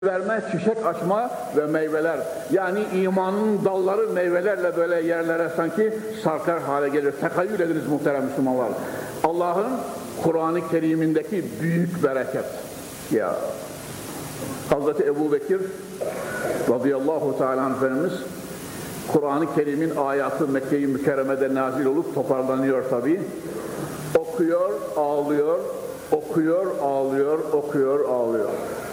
verme, çiçek açma ve meyveler. Yani imanın dalları meyvelerle böyle yerlere sanki sarkar hale gelir. Tekayyül ediniz muhterem Müslümanlar. Allah'ın Kur'an-ı Kerim'indeki büyük bereket. Ya Hazreti Ebu Bekir radıyallahu teala anh Efendimiz Kur'an-ı Kerim'in ayatı Mekke-i Mükerreme'de nazil olup toparlanıyor tabi. Okuyor, ağlıyor, okuyor, ağlıyor, okuyor, ağlıyor.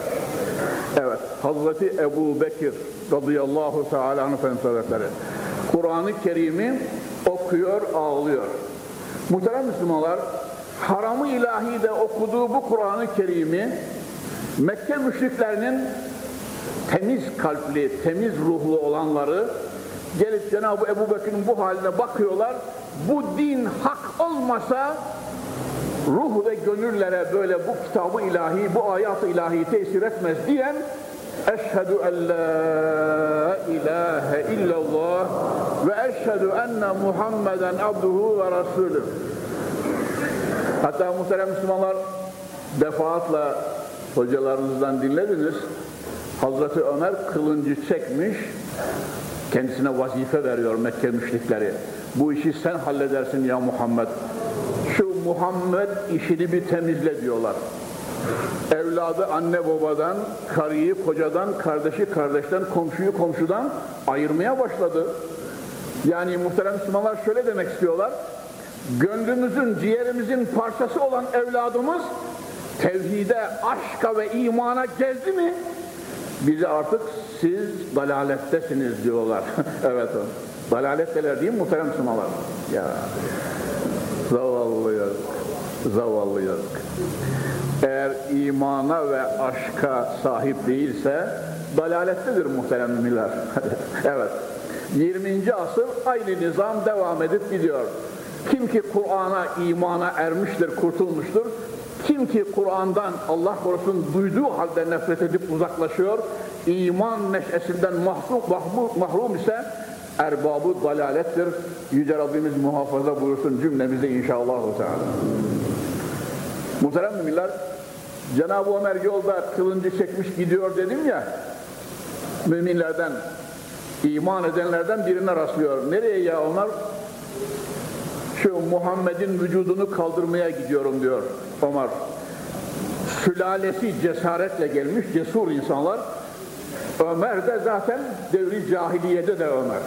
Evet, Hazreti Ebu Bekir radıyallahu teala anh Efendimiz Hazretleri Kur'an-ı Kerim'i okuyor, ağlıyor. Muhterem Müslümanlar, haram-ı ilahide okuduğu bu Kur'an-ı Kerim'i Mekke müşriklerinin temiz kalpli, temiz ruhlu olanları gelip Cenab-ı Ebu Bekir'in bu haline bakıyorlar. Bu din hak olmasa ruh ve gönüllere böyle bu kitabı ilahi, bu ayat-ı ilahi tesir etmez diyen eşhedü en la ilahe illallah ve eşhedü enne Muhammeden abduhu ve rasulü. Hatta muhterem Müslümanlar, defaatle hocalarınızdan dinlediniz. Hazreti Ömer kılıncı çekmiş, kendisine vazife veriyor Mekke müşrikleri. Bu işi sen halledersin ya Muhammed. Şu Muhammed işini bir temizle diyorlar. Evladı anne babadan, karıyı kocadan, kardeşi kardeşten, komşuyu komşudan ayırmaya başladı. Yani muhterem Müslümanlar şöyle demek istiyorlar. Gönlümüzün, ciğerimizin parçası olan evladımız tevhide, aşka ve imana geldi mi bize artık siz dalalettesiniz diyorlar. Evet o. Dalaletteler değil mi muhterem Müslümanlar? Ya zavallı yazık, zavallı yazık. Eğer imana ve aşka sahip değilse dalalettedir muhterem müminler. Evet. 20. asır aynı nizam devam edip gidiyor. Kim ki Kur'an'a, imana ermiştir, kurtulmuştur. Kim ki Kur'an'dan Allah korusun duyduğu halde nefret edip uzaklaşıyor, iman neşesinden mahrum ise erbabı dalalettir. Yüce Rabbimiz muhafaza buyursun cümlemizi inşallah. Muhterem müminler, Cenab-ı Ömer yolda kılıncı çekmiş gidiyor dedim ya, müminlerden, iman edenlerden birine rastlıyor. Nereye ya Ömer? Şu Muhammed'in vücudunu kaldırmaya gidiyorum diyor Ömer. Sülalesi cesaretle gelmiş, cesur insanlar. Ömer de zaten devri cahiliyede de Ömer.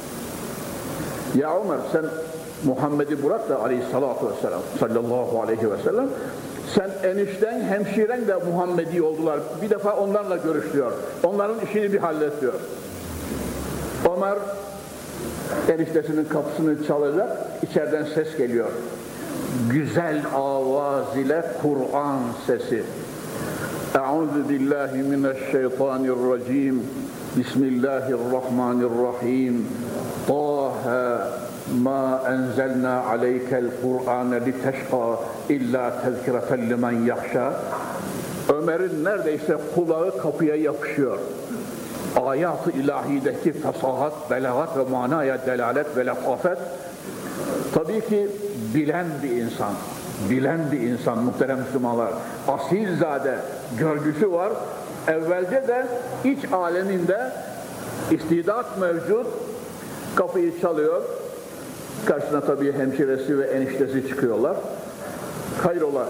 Ya Ömer sen Muhammed'i bırak da aleyhissalatu vesselam sallallahu aleyhi ve sellem sen enişten, hemşiren de Muhammedi oldular. Bir defa onlarla görüş diyor. Onların işini bir hallet diyor. Ömer eniştesinin kapısını çalacak, içeriden ses geliyor. Güzel avaz ile Kur'an sesi. Eûzü billahi mineşşeytanirracim. Bismillahirrahmanirrahim. Taha ma enzelna aleykel Kur'ane liteşqa illa tezkireten limen yahşa. Ömer'in neredeyse kulağı kapıya yapışıyor. Ayat-ı ilahideki fesahat, belagat ve manaya delalet ve letafet tabii ki bilen bir insan muhterem Müslümanlar. Asilzade görgüsü var. Evvelce de iç aleminde istidat mevcut. Kapıyı çalıyor. Karşısına tabii hemşiresi ve eniştesi çıkıyorlar. Hayrola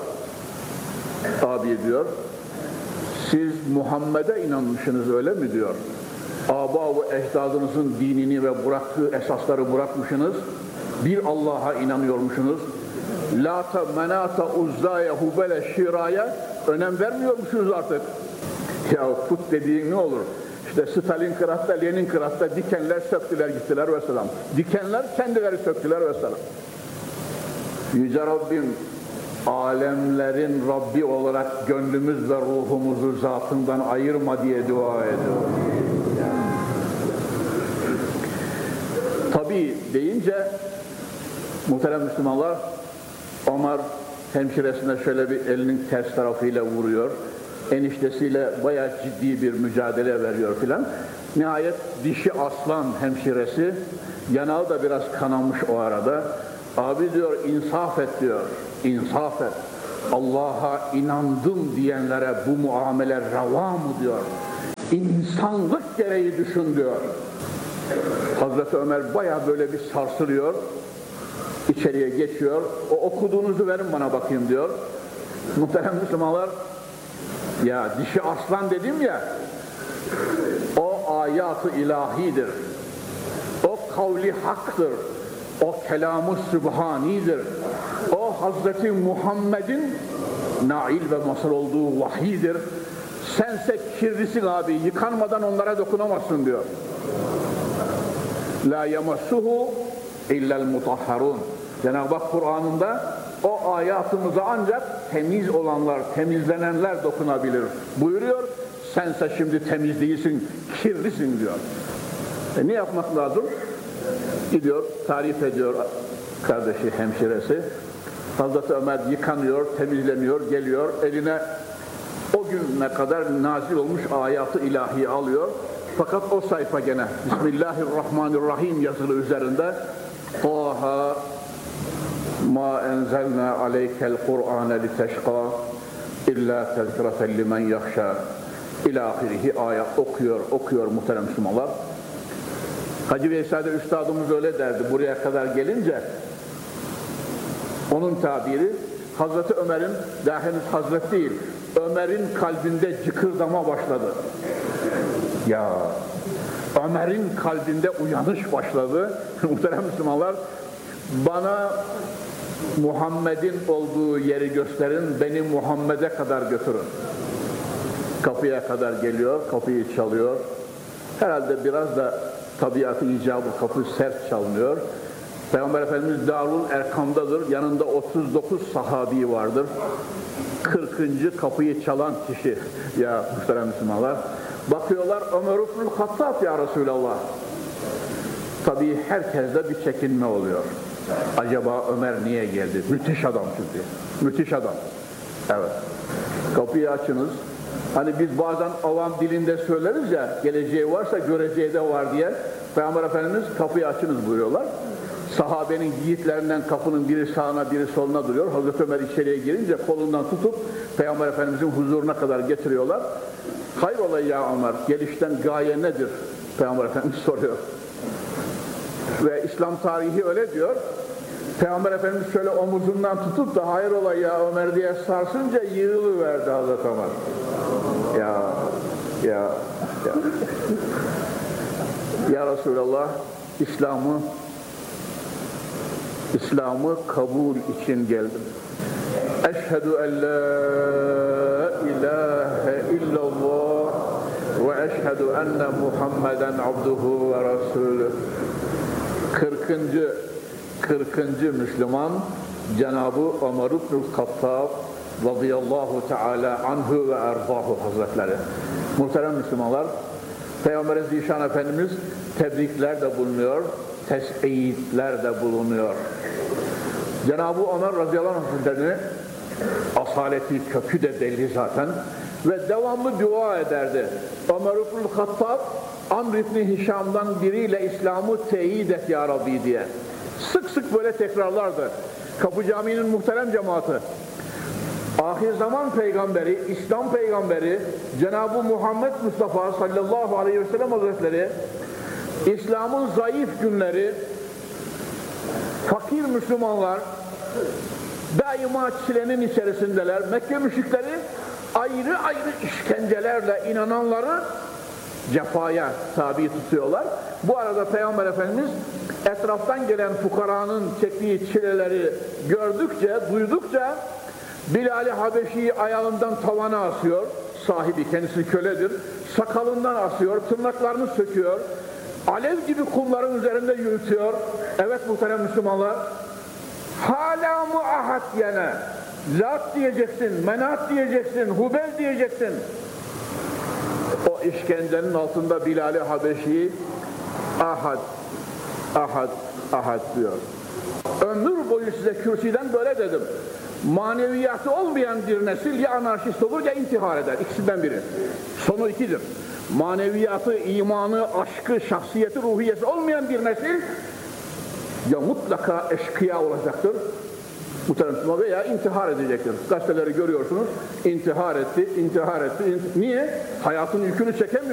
abi diyor. Siz Muhammed'e inanmışsınız öyle mi diyor. Aba-u ecdadınızın dinini ve bıraktığı esasları bırakmışsınız. Bir Allah'a inanıyormuşsunuz. Lata, menata, uzzaya, hubele, şiraya önem vermiyormuşsunuz artık. Ya put dediğin ne olur? İşte Stalingrad, Leningrad'da dikenler söktüler gittiler vesselam. Dikenler kendileri söktüler vesselam. Yüce Rabbim alemlerin Rabbi olarak gönlümüz ve ruhumuzu zatından ayırma diye dua ediyor. Tabii deyince muhterem Müslümanlar, Ömer hemşiresine şöyle bir elinin ters tarafıyla vuruyor. Eniştesiyle bayağı ciddi bir mücadele veriyor filan. Nihayet dişi aslan hemşiresi, yanağı da biraz kanamış o arada. Abi diyor insaf et diyor, insaf et. Allah'a inandım diyenlere bu muamele reva mı diyor. İnsanlık gereği düşün diyor. Hazreti Ömer bayağı böyle bir sarsılıyor. İçeriye geçiyor. O okuduğunuzu verin bana bakayım diyor. Muhterem Müslümanlar, ya dişi aslan dedim ya, o ayat-ı ilahidir. O kavli haktır. O kelam-ı sübhanidir. O Hazreti Muhammed'in nail ve masal olduğu vahidir. Sense kirlisin abi, yıkanmadan onlara dokunamazsın diyor. La yemassuhu illel mutahharun. Cenab-ı Hak Kur'an'ında o ayatımıza ancak temiz olanlar, temizlenenler dokunabilir buyuruyor. Sense şimdi temiz değilsin, kirlisin diyor. Ne yapmak lazım? Gidiyor, tarif ediyor kardeşi, hemşiresi. Hazreti Ömer yıkanıyor, temizleniyor, geliyor, eline o güne kadar nazil olmuş ayatı ilahi alıyor. Fakat o sayfa gene Bismillahirrahmanirrahim yazılı üzerinde Taha ma enzelna aleykel Kur'ane liteşqa illa tezkireten limen yahşa ilahirihi ayet okuyor muhterem Müslümanlar. Hacı Veysade Üstadımız öyle derdi buraya kadar gelince. Onun tabiri Hazreti Ömer'in, daha henüz Hazret değil, Ömer'in kalbinde cıkırdama başladı. Ya Ömer'in kalbinde uyanış başladı. Muhterem Müslümanlar, bana Muhammed'in olduğu yeri gösterin, beni Muhammed'e kadar götürün. Kapıya kadar geliyor, kapıyı çalıyor. Herhalde biraz da tabiatı icabı kapı sert çalınıyor. Peygamber Efendimiz Darul Erkam'dadır. Yanında 39 sahabi vardır. 40. kapıyı çalan kişi. Ya muhterem Müslümanlar. Bakıyorlar Ömer ibn Hattab ya Resulallah. Tabii herkeste bir çekinme oluyor. Acaba Ömer niye geldi? Müthiş adam çünkü. Müthiş adam. Evet. Kapıyı açınız. Hani biz bazen avam dilinde söyleriz ya, geleceği varsa göreceği de var diye. Peygamber Efendimiz kapıyı açınız buyuruyorlar. Sahabenin yiğitlerinden kapının biri sağına biri soluna duruyor. Hazreti Ömer içeriye girince kolundan tutup Peygamber Efendimizin huzuruna kadar getiriyorlar. Hayrola ya Ömer, gelişten gaye nedir? Peygamber Efendimiz soruyor. Ve İslam tarihi öyle diyor. Peygamber Efendimiz şöyle omuzundan tutup da hayrola ya Ömer diye sarsınca yığılıverdi Hazreti Ömer. Ya Resulallah, İslam'ı kabul için geldim. Eşhedü en la ilahe illallah ve eşhedü enne Muhammeden abduhu ve rasulü. 40. Müslüman Cenab-ı Ömer ibn Hattab radıyallahu teala anhu ve erzahu hazretleri. Muhterem Müslümanlar, Peygamber Zişan Efendimiz tebrikler de bulunuyor, tes'iyitler de bulunuyor. Cenab-ı Ömer radıyallahu anh hazretlerini asaleti kökü de belli zaten ve devamlı dua ederdi. Ömer ibn Hattab Amr ibn Hişam'dan biriyle İslam'ı teyit et ya Rabbi diye. Sık sık böyle tekrarlardı. Kapı Camii'nin muhterem cemaati. Ahir zaman peygamberi, İslam peygamberi Cenab-ı Muhammed Mustafa sallallahu aleyhi ve sellem hazretleri İslam'ın zayıf günleri, fakir Müslümanlar daima çilenin içerisindeler. Mekke müşrikleri ayrı ayrı işkencelerle inananları cefaya tabi tutuyorlar. Bu arada Peygamber Efendimiz etraftan gelen fukaranın çektiği çileleri gördükçe, duydukça Bilal-i Habeşi'yi ayağından tavana asıyor. Sahibi kendisi köledir. Sakalından asıyor, tırnaklarını söküyor. Alev gibi kumların üzerinde yürütüyor. Evet muhterem Müslümanlar, hala mı ahad yine? Lat diyeceksin, menat diyeceksin, hubel diyeceksin. O işkencenin altında Bilal-i Habeşi ahad, ahad, ahad diyor. Ömür boyu size kürsüden böyle dedim. Maneviyatı olmayan bir nesil ya anarşist olur ya intihar eder. İkisinden biri. Sonu ikidir. Maneviyatı, imanı, aşkı, şahsiyeti, ruhiyeti olmayan bir nesil ya mutlaka eşkıya olacaktır. Muhtemelen veya intihar edecektir. Gazeteleri görüyorsunuz. İntihar etti. Niye? Hayatın yükünü çekemiyor.